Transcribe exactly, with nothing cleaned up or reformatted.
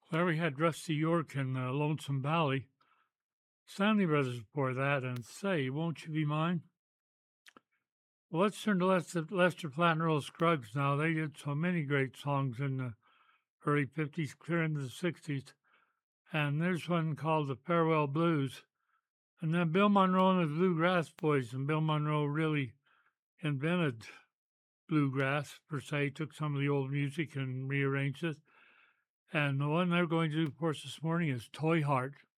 There we had Rusty York and uh, Lonesome Valley. Stanley Brothers before that, and Say, Won't You Be Mine? Well, let's turn to Lester, Lester Flatt and Earl Scruggs now. They did so many great songs in the early fifties, clear into the sixties. And there's one called The Farewell Blues. And then Bill Monroe and the Bluegrass Boys. And Bill Monroe really invented bluegrass, per se, took some of the old music and rearranged it. And the one they're going to do for us this morning is Toy Heart.